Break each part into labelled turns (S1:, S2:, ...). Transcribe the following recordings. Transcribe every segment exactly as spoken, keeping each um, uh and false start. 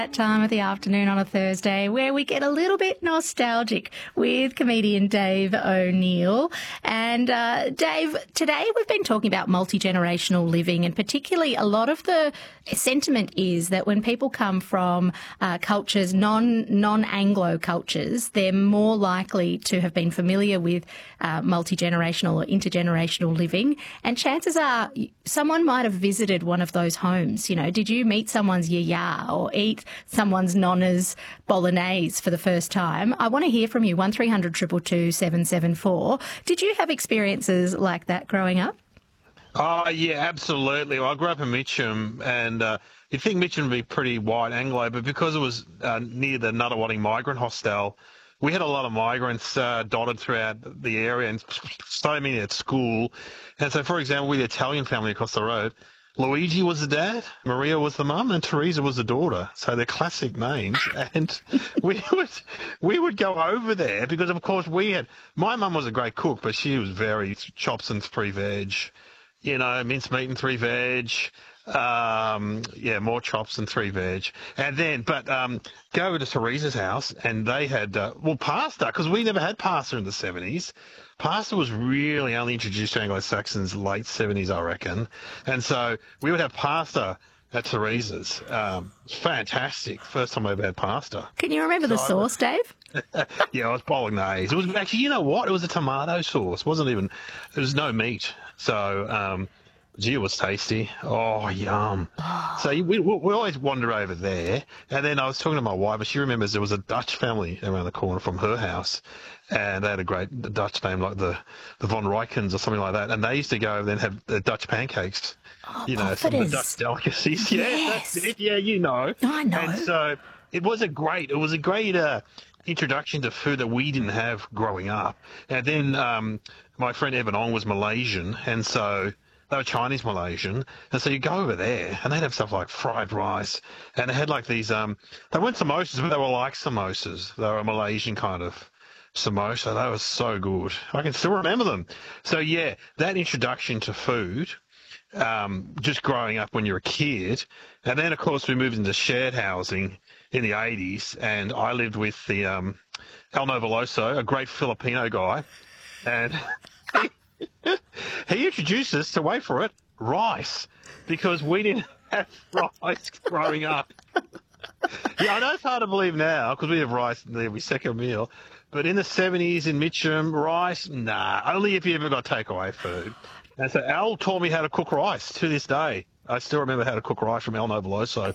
S1: That time of the afternoon on a Thursday where we get a little bit nostalgic with comedian Dave O'Neill. And uh, Dave, today we've been talking about multi-generational living, and particularly a lot of the sentiment is that when people come from uh, cultures, non, non-Anglo cultures, they're more likely to have been familiar with uh, multi-generational or intergenerational living. And chances are someone might have visited one of those homes. You know, did you meet someone's yaya or eat someone's nonna's bolognese for the first time? I want to hear from you. one three hundred two two two seven seven four. Did you have experiences like that growing up?
S2: Oh, yeah, absolutely. Well, I grew up in Mitcham, and uh, you'd think Mitcham would be pretty white Anglo, but because it was uh, near the Nunawading migrant hostel, we had a lot of migrants uh, dotted throughout the area, and so many at school. And so, for example, with the Italian family across the road, Luigi was the dad, Maria was the mum, and Teresa was the daughter. So they're classic names. And we would we would go over there because, of course, we had – my mum was a great cook, but she was very chops and three veg, you know, mincemeat and three veg. Um, yeah, more chops and three veg. And then – but um, go over to Teresa's house, and they had uh, – well, pasta, because we never had pasta in the seventies. Pasta was really only introduced to Anglo-Saxons late seventies, I reckon. And so we would have pasta at Teresa's. Um, fantastic. First time I ever had pasta.
S1: Can you remember
S2: so
S1: the sauce, Dave?
S2: Yeah, it was bolognese. It was actually, you know what? It was a tomato sauce. It wasn't even, there was no meat. So, um, gee, it was tasty. Oh, yum. So we, we, we always wander over there. And then I was talking to my wife, and she remembers there was a Dutch family around the corner from her house. And they had a great Dutch name like the, the Von Rykens or something like that. And they used to go over there and have the Dutch pancakes.
S1: Oh,
S2: you know, some of the Dutch delicacies. Yeah,
S1: yes.
S2: That's it. Yeah, you know.
S1: I know.
S2: And so it was a great, it was a great uh, introduction to food that we didn't have growing up. And then um, my friend Evan Ong was Malaysian, and so they were Chinese Malaysian, and so you go over there, and they'd have stuff like fried rice, and they had like these, um, they weren't samosas, but they were like samosas. They were a Malaysian kind of samosa. They were so good. I can still remember them. So yeah, that introduction to food, um, just growing up when you're a kid, and then of course we moved into shared housing in the eighties, and I lived with the um, El Novoloso, a great Filipino guy, and he, he introduced us to, wait for it, rice, because we didn't have rice growing up. Yeah, I know it's hard to believe now because we have rice in every second meal, but in the seventies in Mitcham, rice, nah, only if you ever got takeaway food. And so Al taught me how to cook rice to this day. I still remember how to cook rice from El Novoloso.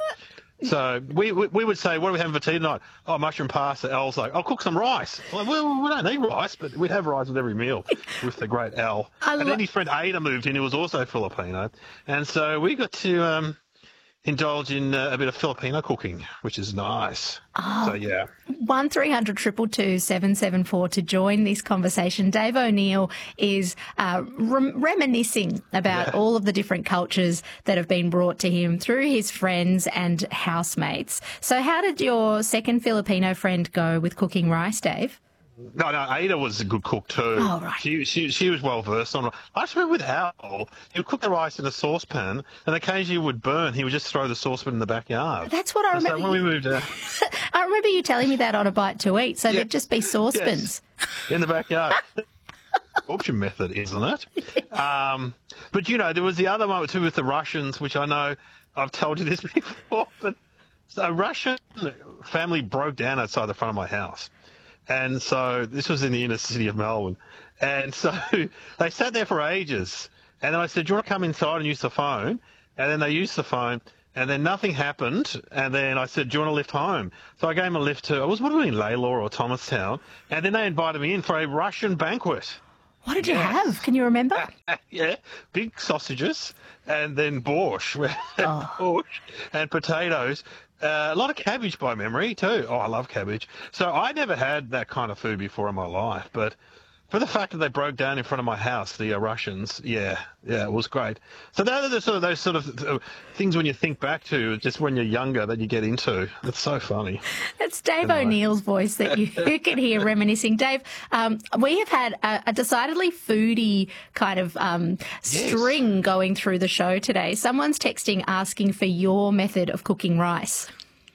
S2: So we, we we would say, what are we having for tea tonight? Oh, mushroom pasta. Al's like, I'll cook some rice. Well, we, we don't need rice, but we'd have rice with every meal with the great Al.
S1: I
S2: and
S1: lo-
S2: then his friend Ada moved in, who was also Filipino. And so we got to um, indulge in uh, a bit of Filipino cooking, which is nice.
S1: Oh.
S2: So, yeah.
S1: one three hundred two two two seven seven four to join this conversation. Dave O'Neill is uh, rem- reminiscing about
S2: Yeah.
S1: all of the different cultures that have been brought to him through his friends and housemates. So how did your second Filipino friend go with cooking rice, Dave?
S2: No, no, Ada was a good cook too.
S1: Oh, right.
S2: She she she was well versed on. I just remember with Al, he would cook the rice in a saucepan, and occasionally it would burn. He would just throw the saucepan in the backyard.
S1: That's what I
S2: And so
S1: remember.
S2: when we moved out
S1: I remember you telling me that on A Bite to Eat. So
S2: Yeah.
S1: there'd just be saucepans.
S2: in the backyard. Absorption method, isn't it? Um, but you know, there was the other one too with the Russians, which I know I've told you this before. But so a Russian family broke down outside the front of my house. And so this was in the inner city of Melbourne. And so they sat there for ages. And then I said, do you want to come inside and use the phone? And then they used the phone. And then nothing happened. And then I said, do you want to lift home? So I gave them a lift to, I was wondering, Laylaw or Thomastown. And then they invited me in for a Russian banquet.
S1: What did you have? Can you remember?
S2: Yeah, big sausages and then borscht,
S1: Oh.
S2: borscht and potatoes. Uh, a lot of cabbage by memory too. Oh, I love cabbage. So I never had that kind of food before in my life, but for the fact that they broke down in front of my house, the uh, Russians, yeah, yeah, it was great. So those are the sort of those sort of uh, things when you think back to just when you're younger that you get into. It's so funny.
S1: It's Dave O'Neill's voice that you, you can hear reminiscing. Dave, um, we have had a, a decidedly foodie kind of um,
S2: Yes.
S1: string going through the show today. Someone's texting asking for your method of cooking rice.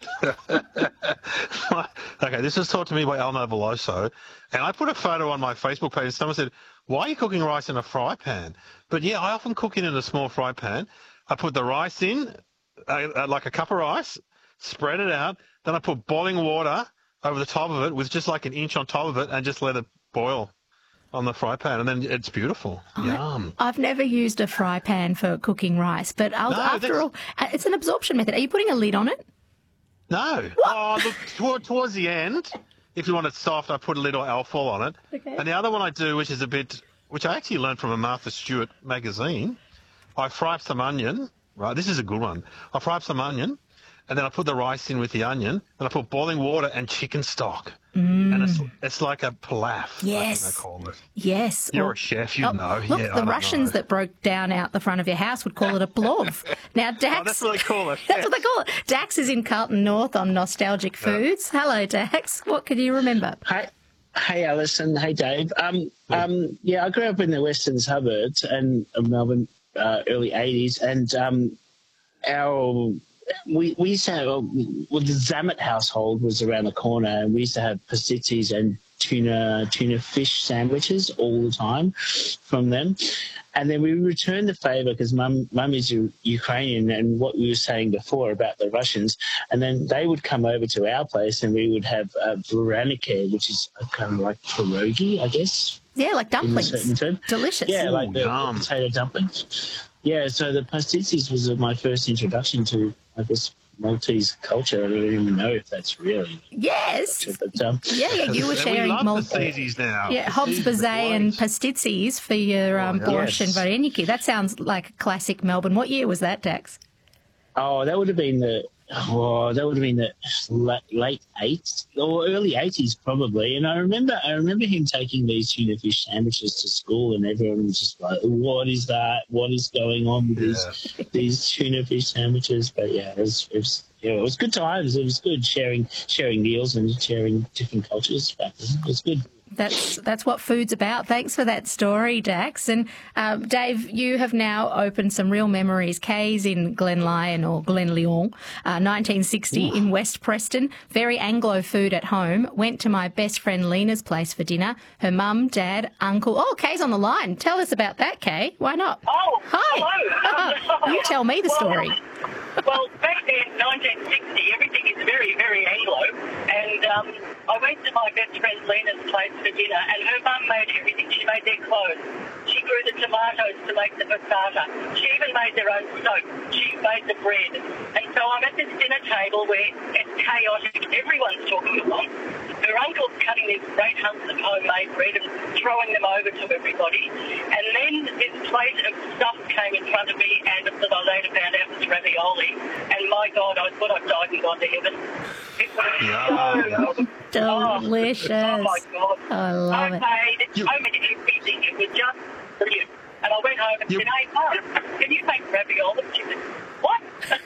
S2: Okay, this was taught to me by Elmo Veloso, and I put a photo on my Facebook page, and someone said, why are you cooking rice in a fry pan? But yeah, I often cook it in a small fry pan. I put the rice in, uh, uh, like a cup of rice, spread it out, then I put boiling water over the top of it with just like an inch on top of it and just let it boil on the fry pan, and then it's beautiful. Yum.
S1: I've never used a fry pan for cooking rice, but I'll,
S2: No,
S1: after
S2: that's-
S1: all, uh, it's an absorption method. Are you putting a lid on it?
S2: No. Oh, look, toward, towards the end, if you want it soft, I put a little alfoil on it.
S1: Okay.
S2: And the other one I do, which is a bit, which I actually learned from a Martha Stewart magazine, I fry up some onion. Right, this is a good one. I fry up some onion, and then I put the rice in with the onion, and I put boiling water and chicken stock. Mm. And it's it's like a pilaf,
S1: Yes.
S2: I think they call it.
S1: Yes.
S2: You're
S1: Or-
S2: a chef, you
S1: Oh,
S2: know.
S1: Look,
S2: yeah, I
S1: the
S2: don't
S1: Russians
S2: know.
S1: that broke down out the front of your house would call it a plov. Now, Dax.
S2: Oh, that's what they call it.
S1: That's what they call it. Dax is in Carlton North on Nostalgic Foods. Hello, Dax. What can you remember?
S3: Hi, hey, Alison. Hey, Dave. Um, um, yeah, I grew up in the western suburbs and of Melbourne, uh, early eighties, and um, our we we used to have well, the Zamet household was around the corner, and we used to have pastizzis and tuna tuna fish sandwiches all the time from them. And then we returned the favour because mum, mum is U- Ukrainian, and what we were saying before about the Russians. And then they would come over to our place, and we would have uh, varaniki, which is a kind of like pierogi, I guess.
S1: Yeah, like
S3: In a certain
S1: dumplings.
S3: term.
S1: Delicious.
S3: Yeah, like the, the
S2: yum.
S3: potato dumplings. Yeah, so the pastizzis was my first introduction to, I guess, Maltese culture. I don't even know if that's really.
S1: Yes.
S3: But, um,
S1: Yeah, yeah, you were
S2: And
S1: sharing
S2: we love
S1: mul-
S2: pastizzis now.
S1: Yeah, Hobbs
S2: Pastizzis are
S1: Bazet and
S2: great.
S1: pastizzis for your um,
S2: yeah.
S1: borscht and
S3: Yes.
S1: vareniki. That sounds like a classic Melbourne. What year was that, Dax?
S3: oh, that would have been the. Oh, that would have been the late, late eighties or early eighties probably. And I remember, I remember him taking these tuna fish sandwiches to school, and everyone was just like, "What is that? What is going on with these these tuna fish sandwiches?" But yeah, it was, it was, yeah, it was good times. It was good sharing sharing meals and sharing different cultures. But it was good.
S1: That's that's what food's about. Thanks for that story, Dax. And um, Dave, you have now opened some real memories. Kay's in Glenlyon or Glenlyon, uh, nineteen sixty in West Preston. Very Anglo food at home. Went to my best friend Lena's place for dinner. Her mum, dad, uncle. Oh, Kay's on the line. Tell us about that, Kay. Why not?
S4: Oh,
S1: Hi.
S4: hello.
S1: You tell me the story.
S4: Well, back then, nineteen sixty, everything is very, very Anglo. And um, I went to my best friend Lena's place for dinner, and her mum made everything. She made their clothes. She grew the tomatoes to make the passata. She even made their own soap. She made the bread. And so I'm at this dinner table where it's chaotic. Everyone's talking at once. Her uncle's cutting these great hunks of homemade bread and throwing them over to everybody. And then this plate of stuff came in front of me, and that I later found out was ravioli. And my God, I thought I'd died and gone to heaven. It was so
S1: Delicious.
S4: Oh, my God.
S1: I love
S4: I
S1: it.
S4: made so many everything. It was just brilliant. And I went home and
S2: You-
S4: said, hey, Mum, can you make ravioli? She said, what?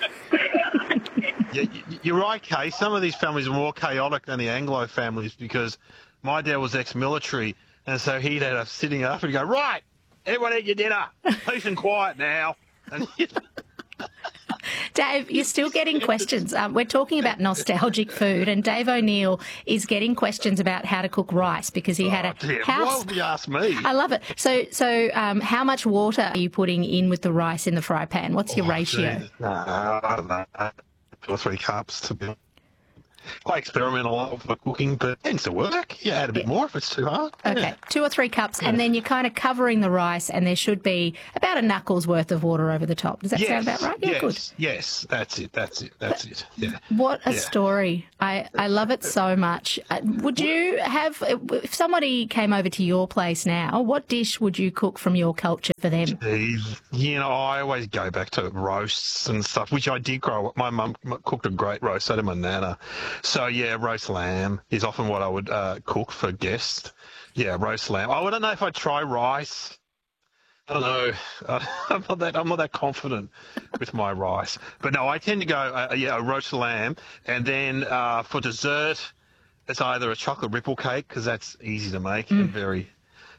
S2: Yeah, y- you're right, Kay. Some of these families are more chaotic than the Anglo families because my dad was ex-military, and so he'd have us sitting up and go, right, everyone eat your dinner. Peace and quiet now. And
S1: Dave, you're still getting questions. Um, we're talking about nostalgic food, and Dave O'Neill is getting questions about how to cook rice because he had
S2: oh,
S1: a
S2: dear,
S1: house.
S2: why would you ask me?
S1: I love it. So, so um, how much water are you putting in with the rice in the fry pan? What's your
S2: Oh,
S1: ratio?
S2: geez. No, I don't know. Two or three cups to be. I experiment a lot with cooking, but it tends to work. You add a bit more if it's too hard.
S1: Okay,
S2: Yeah.
S1: two or three cups, and then you're kind of covering the rice, and there should be about a knuckle's worth of water over the top. Does that
S2: Yes,
S1: sound about right? Yeah,
S2: yes,
S1: good.
S2: yes, that's it, that's it, that's it. Yeah.
S1: What a
S2: Yeah.
S1: story. I, I love it so much. Uh, Would you have, if somebody came over to your place now, what dish would you cook from your culture for them?
S2: Geez. You know, I always go back to roasts and stuff, which I did grow up. My mum cooked a great roast, so did my nana. So, yeah, roast lamb is often what I would uh, cook for guests. Yeah, roast lamb. Oh, I don't know if I'd try rice. I don't know. Uh, I'm not that. I'm not that confident with my rice. But no, I tend to go. Uh, yeah, a roast lamb, and then uh, for dessert, it's either a chocolate ripple cake because that's easy to make and very,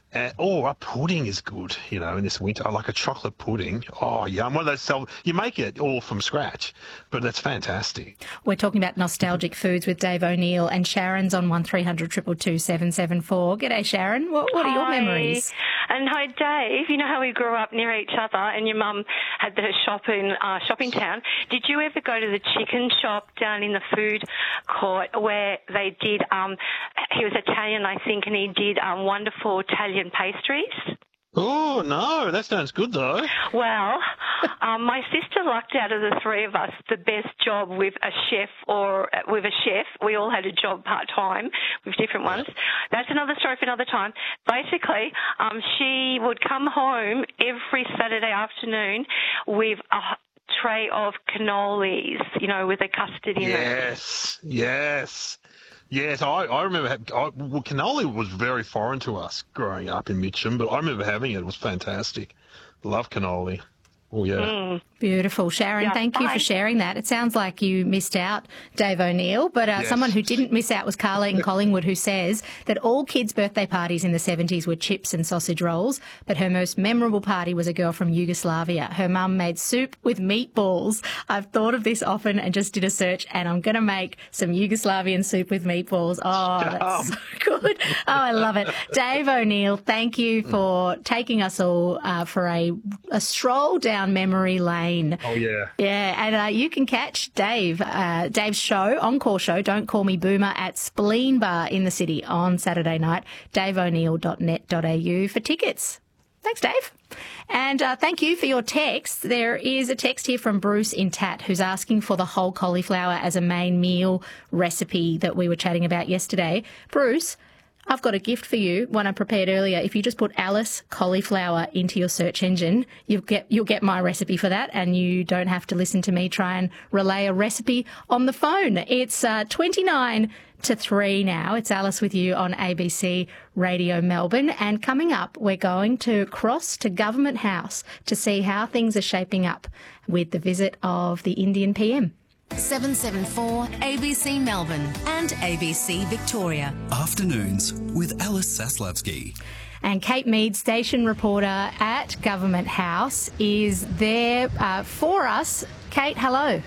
S2: Uh, or a pudding is good, you know, in this winter. I like a chocolate pudding. Oh, yum. One of those self, you make it all from scratch, but that's fantastic.
S1: We're talking about nostalgic foods with Dave O'Neill, and Sharon's on one three hundred two two two seven seven four. G'day, Sharon. What, what are your
S5: Hi.
S1: memories?
S5: And hi, Dave. You know how we grew up near each other and your mum had the shop in uh, Shopping Town. Did you ever go to the chicken shop down in the food court where they did, um, he was Italian, I think, and he did um, wonderful Italian pastries?
S2: Oh, no, that sounds good, though.
S5: Well, um, my sister lucked out of the three of us the best job with a chef or uh, with a chef. We all had a job part-time with different ones. That's another story for another time. Basically, um, she would come home every Saturday afternoon with a tray of cannolis, you know, with a custard in it.
S2: Yes, yes. Yes, I, I remember, ha- I, well, cannoli was very foreign to us growing up in Mitcham, but I remember having it. It was fantastic. Love cannoli. Oh, yeah.
S5: Mm.
S1: Beautiful. Sharon,
S5: Yeah,
S1: thank you
S5: bye.
S1: for sharing that. It sounds like you missed out, Dave O'Neill, but uh,
S2: Yes.
S1: someone who didn't miss out was Carleen Collingwood, who says that all kids' birthday parties in the seventies were chips and sausage rolls, but her most memorable party was a girl from Yugoslavia. Her mum made soup with meatballs. I've thought of this often and just did a search, and I'm going to make some Yugoslavian soup with meatballs. Oh, that's so good. Oh, I love it. Dave O'Neill, thank you for taking us all uh, for a, a stroll down memory lane.
S2: Oh, yeah.
S1: Yeah, and uh, you can catch Dave, uh, Dave's show, Encore Show, Don't Call Me Boomer, at Spleen Bar in the city on Saturday night, dave o'neill dot net dot a u for tickets. Thanks, Dave. And uh, thank you for your text. There is a text here from Bruce in Tat who's asking for the whole cauliflower as a main meal recipe that we were chatting about yesterday. Bruce, I've got a gift for you, one I prepared earlier. If you just put Alice cauliflower into your search engine, you'll get you'll get my recipe for that, and you don't have to listen to me try and relay a recipe on the phone. It's uh, twenty-nine to three now. It's Alice with you on A B C Radio Melbourne. And coming up, we're going to cross to Government House to see how things are shaping up with the visit of the Indian P M.
S6: seven seven four A B C Melbourne and A B C Victoria.
S7: Afternoons with Alice Saslavsky.
S1: And Kate Mead, station reporter at Government House, is there uh, for us. Kate, hello.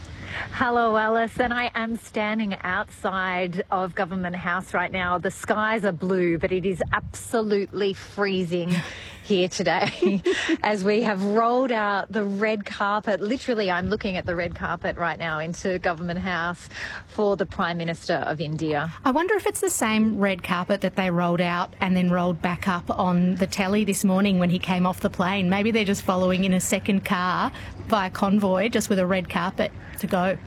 S8: Hello, Alice, and I am standing outside of Government House right now. The skies are blue, but it is absolutely freezing here today as we have rolled out the red carpet. Literally, I'm looking at the red carpet right now into Government House for the Prime Minister of India.
S1: I wonder if it's the same red carpet that they rolled out and then rolled back up on the telly this morning when he came off the plane. Maybe they're just following in a second car by convoy, just with a red carpet to go.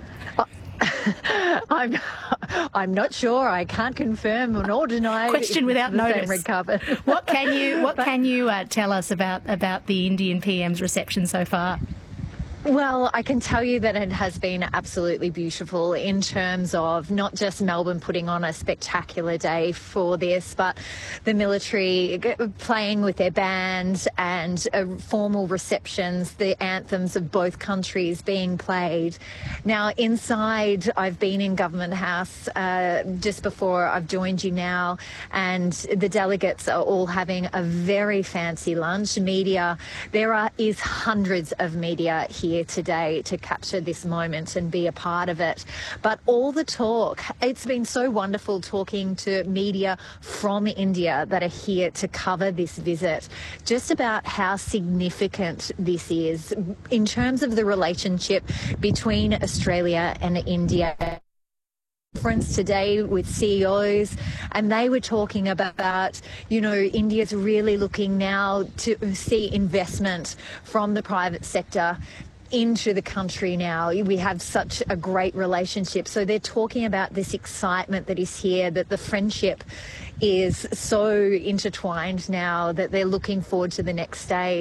S8: I'm I'm not sure. I can't confirm nor deny.
S1: Question without
S8: the same
S1: notice.
S8: red carpet.
S1: What can you What can you uh, tell us about about the Indian P M's reception so far?
S8: Well, I can tell you that it has been absolutely beautiful in terms of not just Melbourne putting on a spectacular day for this, but the military playing with their band and uh, formal receptions, the anthems of both countries being played. Now, inside, I've been in Government House uh, just before I've joined you now, and the delegates are all having a very fancy lunch. Media, there are is hundreds of media here today to capture this moment and be a part of it. But all the talk, it's been so wonderful talking to media from India that are here to cover this visit, just about how significant this is in terms of the relationship between Australia and India. Conference today with C E Os, and they were talking about, you know, India's really looking now to see investment from the private sector into the country now. We have such a great relationship. So they're talking about this excitement that is here, that the friendship is so intertwined now that they're looking forward to the next stage.